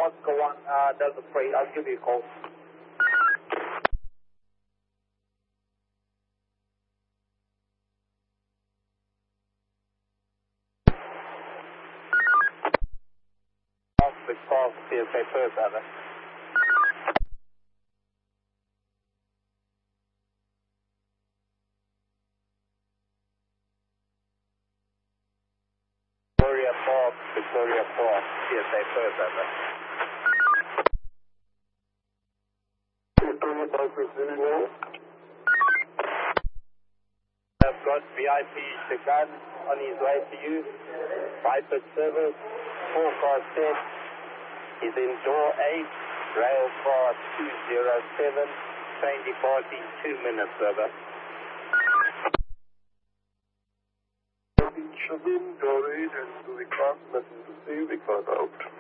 Oscar 1, Delta 3, I'll give you a call. Call CSA first, over. Victoria 4, CSA first, over. Victoria 4, Victoria 4. I've got VIP Shagan on his way to you. Viper service, 4 car set. He's in door 8, rail car 207, train departing 2 minutes, over. Should be door 8 and to the cross, nothing to see, we got out.